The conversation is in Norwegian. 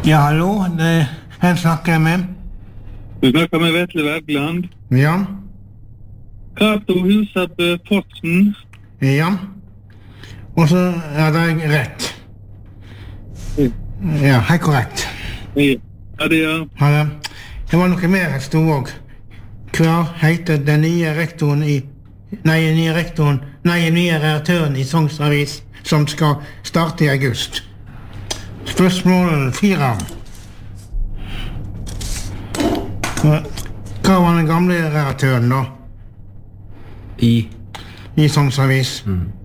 Ja, hallo, hvem snakker jeg med? Du snakker med Vetle Wergeland. Ja. Cato Husabø Fossen. Ja. Og så er det rett. Ja, helt korrekt. Ja, det er. Ja, det var noe mer jeg stod også. Hva heter den nye rektoren nye redaktøren i Sogns Avis som skal starte i august? Spørsmål 4. Hva var den gamle redaktøren da? I Sogns Avis?